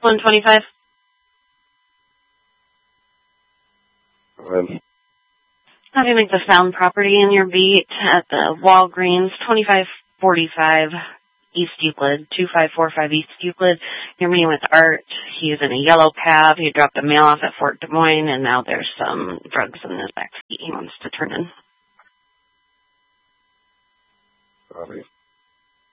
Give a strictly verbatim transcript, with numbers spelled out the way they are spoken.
one twenty-five. Um, How do you make the found property in your beat at the Walgreens, twenty-five forty-five East Euclid, two five four five East Euclid. You're meeting with Art. He's in a yellow cab. He dropped a mail off at Fort Des Moines, and now there's some drugs in his backseat he wants to turn in. Copy.